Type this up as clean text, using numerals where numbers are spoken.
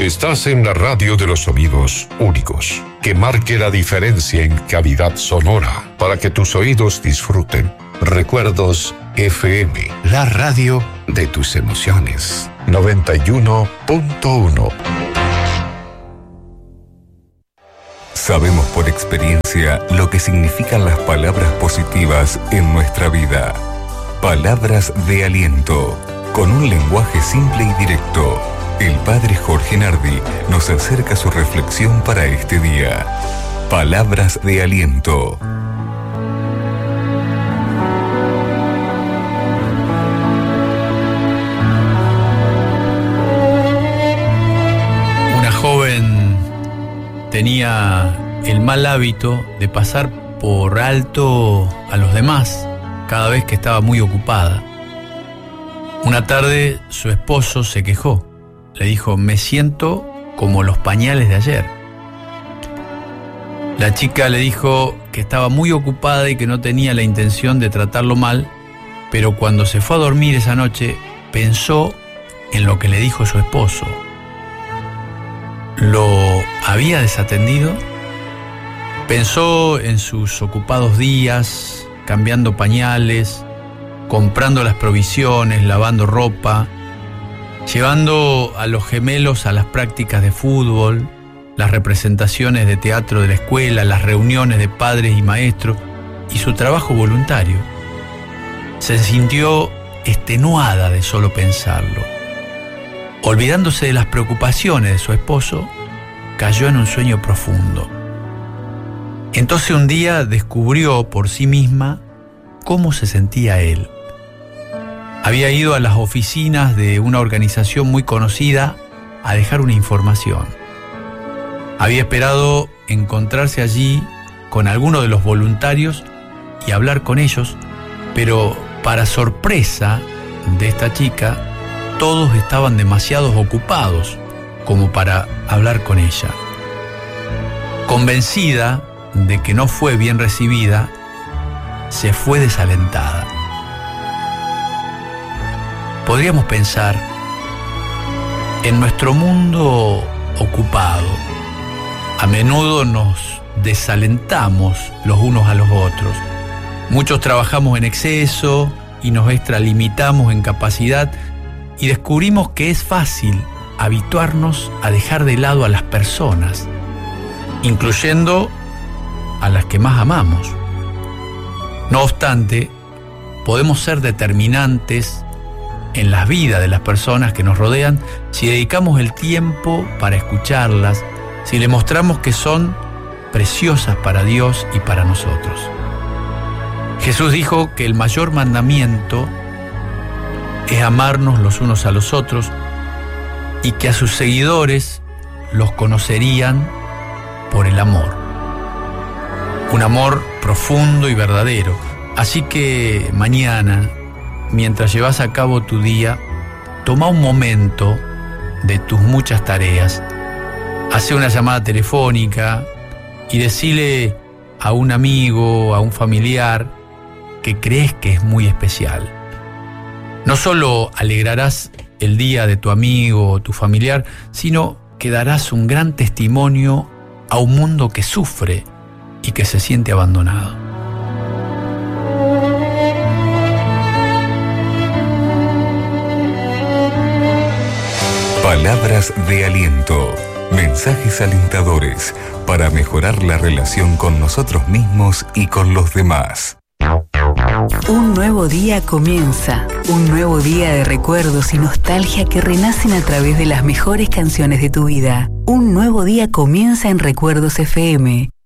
Estás en la radio de los sonidos únicos, que marque la diferencia en calidad sonora, para que tus oídos disfruten. Recuerdos FM, la radio de tus emociones. 91.1. Sabemos por experiencia lo que significan las palabras positivas en nuestra vida. Palabras de aliento, con un lenguaje simple y directo. El padre Jorge Nardi nos acerca su reflexión para este día. Palabras de aliento. Una joven tenía el mal hábito de pasar por alto a los demás cada vez que estaba muy ocupada. Una tarde su esposo se quejó. Le dijo: me siento como los pañales de ayer. La chica le dijo que estaba muy ocupada y que no tenía la intención de tratarlo mal, pero cuando se fue a dormir esa noche pensó en lo que le dijo su esposo. ¿Lo había desatendido? Pensó en sus ocupados días, cambiando pañales, comprando las provisiones, lavando ropa, llevando a los gemelos a las prácticas de fútbol, las representaciones de teatro de la escuela, las reuniones de padres y maestros y su trabajo voluntario. Se sintió extenuada de solo pensarlo. Olvidándose de las preocupaciones de su esposo, cayó en un sueño profundo. Entonces un día descubrió por sí misma cómo se sentía él. Había ido a las oficinas de una organización muy conocida a dejar una información. Había esperado encontrarse allí con alguno de los voluntarios y hablar con ellos, pero para sorpresa de esta chica, todos estaban demasiado ocupados como para hablar con ella. Convencida de que no fue bien recibida, se fue desalentada. Podríamos pensar, en nuestro mundo ocupado, a menudo nos desalentamos los unos a los otros. Muchos trabajamos en exceso y nos extralimitamos en capacidad y descubrimos que es fácil habituarnos a dejar de lado a las personas, incluyendo a las que más amamos. No obstante, podemos ser determinantes en la vida de las personas que nos rodean si dedicamos el tiempo para escucharlas, si le mostramos que son preciosas para Dios y para nosotros. Jesús dijo que el mayor mandamiento es amarnos los unos a los otros y que a sus seguidores los conocerían por el amor. Un amor profundo y verdadero. Así que mañana, mientras llevas a cabo tu día, toma un momento de tus muchas tareas, hace una llamada telefónica y decile a un amigo, a un familiar, que crees que es muy especial. No solo alegrarás el día de tu amigo o tu familiar, sino que darás un gran testimonio a un mundo que sufre y que se siente abandonado. Palabras de aliento, mensajes alentadores para mejorar la relación con nosotros mismos y con los demás. Un nuevo día comienza, un nuevo día de recuerdos y nostalgia que renacen a través de las mejores canciones de tu vida. Un nuevo día comienza en Recuerdos FM.